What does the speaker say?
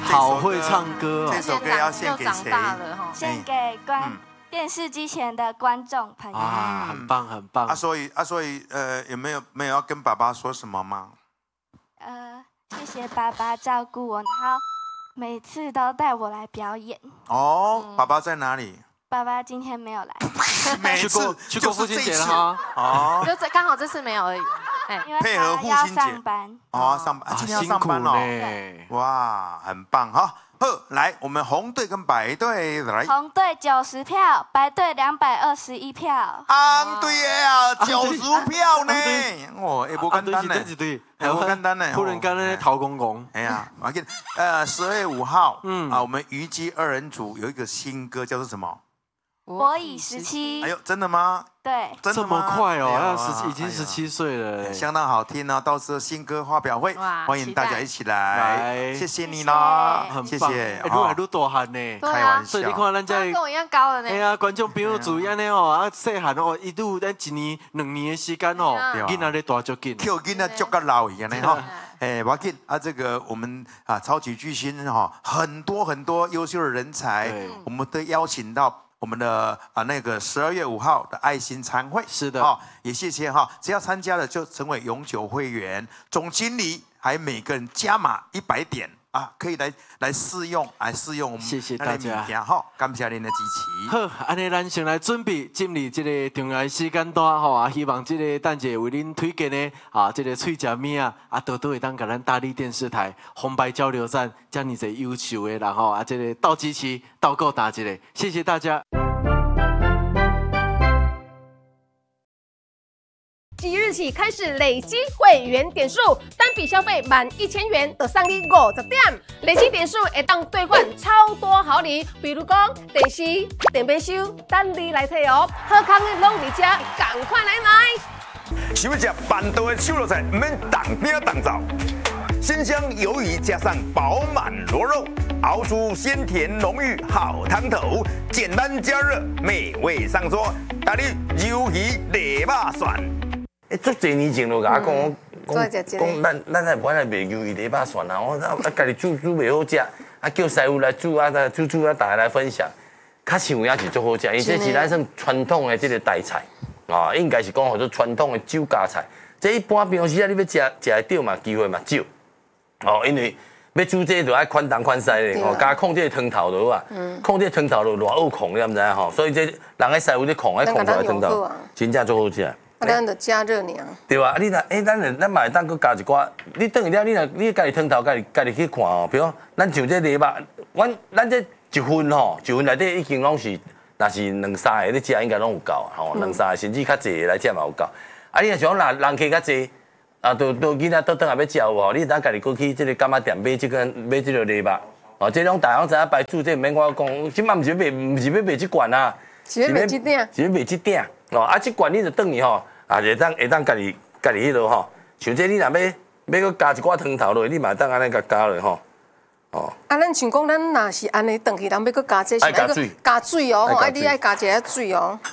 好会唱歌哦！ 这首歌要献给谁？ 献给电视机前的观众朋友。 啊，很棒很棒。 所以有没有要跟爸爸说什么吗？ 谢谢爸爸照顾我，然后每次都带我来表演。 爸爸在哪里？ 爸爸今天没有来。 去过父亲节了哈。 就刚好这次没有而已。 因为他要上班。 上班，今天要上班哦。哇，很棒哈！来，我们红队跟白队来。 红队90票，白队221票。 红队啊，90票呢！不简单呢，不简单呢。 忽然间呢，陶公公。 哎呀，我跟12月5号，我们虞姬2人组有一个新歌，叫做什么？ 我已17。 哎呦，真的吗？ 对， 这么快哦，已经17岁了， 相当好听哦。到时候新歌发表会，欢迎大家一起来，谢谢你啦，谢谢。 越来越大汉呢， 开玩笑。 所以你看咱这跟我一样高了呢。 哎呀，观众朋友注意安尼哦，细汉哦，一度咱1年2年的时间哦，囡仔咧大足紧， 跳囡仔足个老一样呢哈。不要紧这个我们超级巨星很多优秀的人才，我们都邀请到。我们的那个12月5号的爱心餐会， 是的， 也谢谢只要参加了就成为永久会员，总经理还每个人加码100点可以来试用，我们谢谢大家， 感谢您的支持。 好，安尼咱先来准备进入这个重要的时间段希望这个等者为您推荐的这个脆食面多会当给咱大力电视台红白交流站这样子优秀的，然后这个倒支持倒够大一个，谢谢大家。 即日起开始累积会员点数，单笔消费满1000元就送你50点，累积点数会当兑换超多好礼，比如讲电视、电冰箱，等你来摕哦。好康的拢伫这，赶快来买！ 想要吃板豆的手螺菜，唔免当兵当灶，鲜香鱿鱼加上饱满螺肉，熬出鲜甜浓郁好汤头，简单加热，美味上桌。大力鱿鱼肋肉蒜。足侪年前就甲我讲，咱来本来卖鱿鱼肋肉蒜我家己煮袂好食，叫师傅来煮煮大家来分享。较像也是足好食，因为这是咱算传统的这个台菜应该是讲叫做传统的酒家菜。这一般平时你要食得到嘛，机会嘛少因为要煮这就爱宽东宽西咧加控这个汤头就好控这个汤头就偌好控，你毋知所以这人的师傅咧控出来汤头，真正足好食。 咱就加热尔。 对啊，你若咱嘛会当搁加一寡，你等于了，你家己汤头家己去看比如咱像这肋肉，咱这一份一份内底已经拢是，若是2、3个你食应该拢有够2、3个甚至较济来食嘛有够。你若像人客较济，都囡仔倒转来要食有你当家己过去这个干妈店买这个肋肉，这种大家知影摆煮，这免我讲，即摆毋是要卖这罐是要卖这鼎， 是要卖这鼎这罐你就等于会当家己迄落像这你若要搁加一寡汤头落，你嘛会当安尼加落咱像讲咱若是安尼炖起，人要搁加这， 爱加水加水你爱加一下水